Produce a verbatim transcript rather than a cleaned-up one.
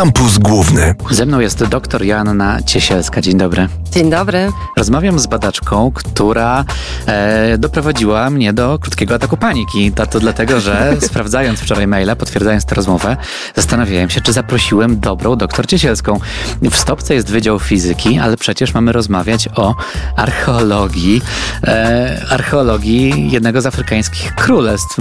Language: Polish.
Kampus Główny. Ze mną jest doktor Joanna Ciesielska. Dzień dobry. Dzień dobry. Rozmawiam z badaczką, która e, doprowadziła mnie do krótkiego ataku paniki. To, to dlatego, że sprawdzając wczoraj maila, potwierdzając tę rozmowę, zastanawiałem się, czy zaprosiłem dobrą doktor Ciesielską. W stopce jest Wydział Fizyki, ale przecież mamy rozmawiać o archeologii, e, archeologii jednego z afrykańskich królestw.